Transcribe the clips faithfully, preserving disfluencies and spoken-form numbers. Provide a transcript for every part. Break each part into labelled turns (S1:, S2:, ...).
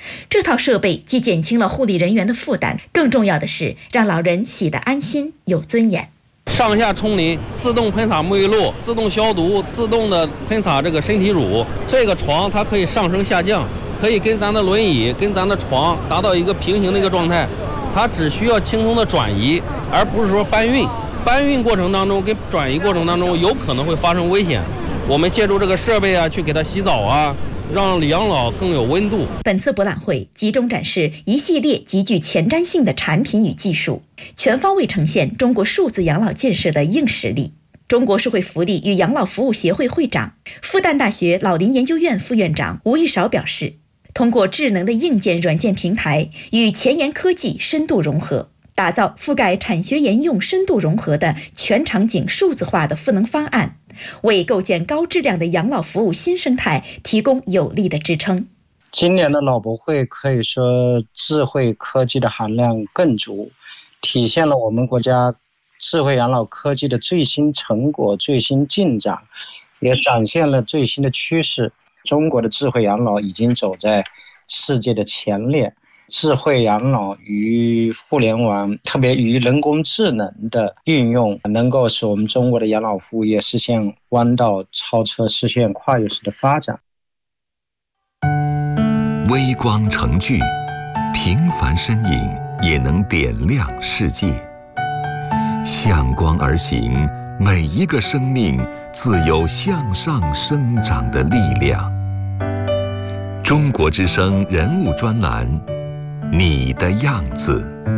S1: 这套设备既减轻了护理人员的负担，更重要的是让老人洗得安心有尊严。
S2: 上下冲淋，自动喷洒沐浴露，自动消毒，自动的喷洒这个身体乳。这个床它可以上升下降，可以跟咱的轮椅跟咱的床达到一个平行的一个状态，它只需要轻松的转移，而不是说搬运。搬运过程当中跟转移过程当中有可能会发生危险，我们借助这个设备啊，去给它洗澡啊，让养老更有温度。
S1: 本次博览会集中展示一系列极具前瞻性的产品与技术，全方位呈现中国数字养老建设的硬实力。中国社会福利与养老服务协会会长、复旦大学老龄研究院副院长吴玉韶表示，通过智能的硬件软件平台与前沿科技深度融合，打造覆盖产学研用深度融合的全场景数字化的赋能方案，为构建高质量的养老服务新生态提供有力的支撑。
S3: 今年的老博会可以说智慧科技的含量更足，体现了我们国家智慧养老科技的最新成果、最新进展，也展现了最新的趋势。中国的智慧养老已经走在世界的前列。智慧养老与互联网，特别与人工智能的运用，能够使我们中国的养老服务业实现弯道超车，实现跨越式的发展。
S4: 微光成炬，平凡身影也能点亮世界。向光而行，每一个生命自有向上生长的力量。中国之声人物专栏，你的样子。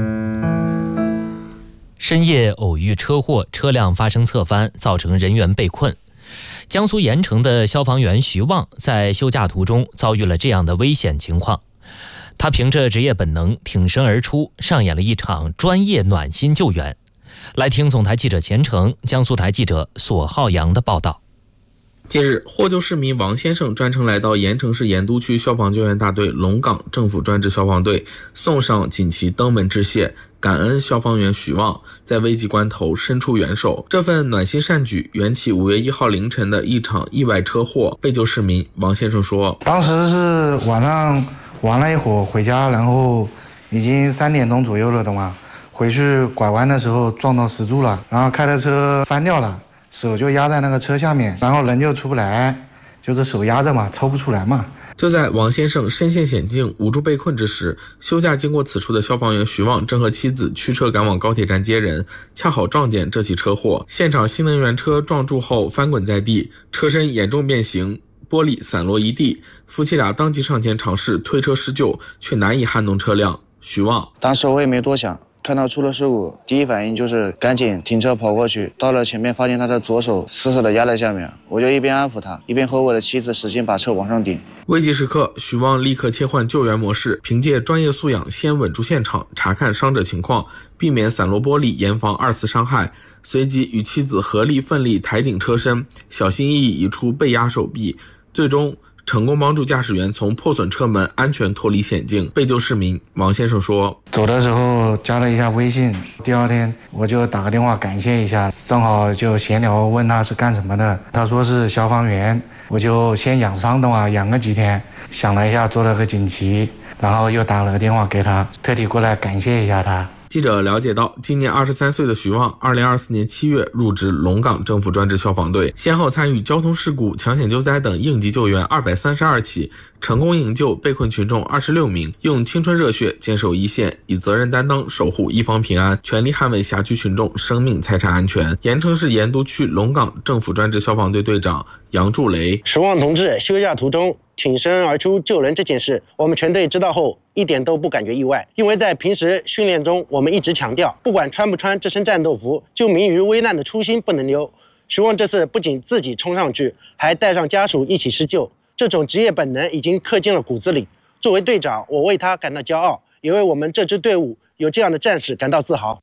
S5: 深夜偶遇车祸，车辆发生侧翻，造成人员被困。江苏盐城的消防员徐旺在休假途中遭遇了这样的危险情况，他凭着职业本能挺身而出，上演了一场专业暖心救援。来听总台记者钱成、江苏台记者索浩洋的报道。
S6: 近日，获救市民王先生专程来到盐城市盐都区消防救援大队龙岗政府专职消防队，送上锦旗登门致谢，感恩消防员许旺在危急关头伸出援手。这份暖心善举缘起五月一号凌晨的一场意外车祸。被救市民王先生说，
S7: 当时是晚上玩了一会儿回家，然后已经三点钟左右了的嘛，回去拐弯的时候撞到石柱了，然后开的车翻掉了，手就压在那个车下面，然后人就出不来，就是手压着嘛，抽不出来嘛。
S6: 就在王先生身陷险境、无助被困之时，休假经过此处的消防员徐旺正和妻子驱车赶往高铁站接人，恰好撞见这起车祸。现场新能源车撞柱后翻滚在地，车身严重变形，玻璃散落一地。夫妻俩当即上前尝试推车施救，却难以撼动车辆。徐旺，
S8: 当时我也没多想，看到出了事故，第一反应就是赶紧停车跑过去，到了前面发现他的左手死死的压在下面，我就一边安抚他，一边和我的妻子使劲把车往上顶。
S6: 危急时刻，徐旺立刻切换救援模式，凭借专业素养先稳住现场，查看伤者情况，避免散落玻璃，严防二次伤害。随即与妻子合力奋力抬顶车身，小心翼翼移出被压手臂，最终成功帮助驾驶员从破损车门安全脱离险境。被救市民王先生说，
S7: 走的时候加了一下微信，第二天我就打个电话感谢一下，正好就闲聊问他是干什么的，他说是消防员，我就先养伤的话养个几天，想了一下做了个锦旗，然后又打了个电话给他，特地过来感谢一下他。
S6: 记者了解到，今年二十三岁的徐旺，二零二四年七月入职龙岗政府专职消防队，先后参与交通事故、抢险救灾等应急救援二百三十二起，成功营救被困群众二十六名，用青春热血坚守一线，以责任担当守护一方平安，全力捍卫辖区群众生命财产安全。盐城市盐都区龙岗政府专职消防队队长杨柱雷，
S9: 徐旺同志休假途中挺身而出救人这件事，我们全队知道后一点都不感觉意外，因为在平时训练中，我们一直强调，不管穿不穿这身战斗服，救民于危难的初心不能丢。徐旺这次不仅自己冲上去，还带上家属一起施救，这种职业本能已经刻进了骨子里。作为队长，我为他感到骄傲，也为我们这支队伍有这样的战士感到自豪。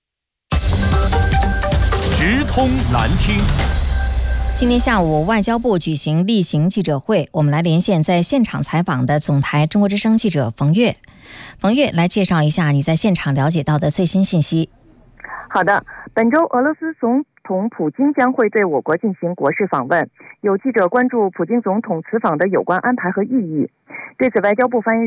S10: 直通蓝厅。
S11: 今天下午，外交部举行例行记者会，我们来连线在现场采访的总台中国之声记者冯月。冯月，来介绍一下你在现场了解到的最新信息。
S12: 好的，本周俄罗斯总统普京将会对我国进行国事访问，有记者关注普京总统此访的有关安排和意义。对此，外交部发言人